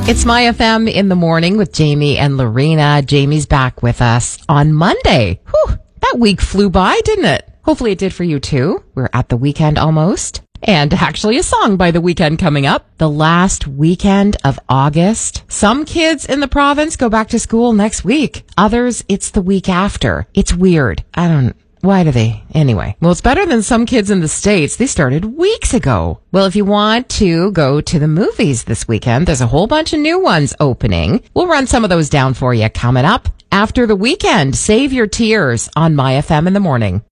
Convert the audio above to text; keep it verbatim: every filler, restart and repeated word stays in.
It's My F M in the morning with Jamie and Lorena. Jamie's back with us on Monday. Whew, that week flew by, didn't it? Hopefully it did for you too. We're at the weekend almost. And actually a song by The Weeknd coming up. The last weekend of August. Some kids in the province go back to school next week. Others, it's the week after. It's weird. I don't Why do they? Anyway. Well, it's better than some kids in the States. They started weeks ago. Well, if you want to go to the movies this weekend, there's a whole bunch of new ones opening. We'll run some of those down for you coming up after the weekend. Save your tears on My F M in the morning.